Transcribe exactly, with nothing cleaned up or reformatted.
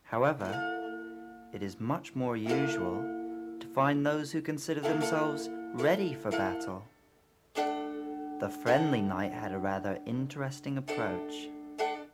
However, it is much more usual to find those who consider themselves ready for battle. The friendly knight had a rather interesting approach.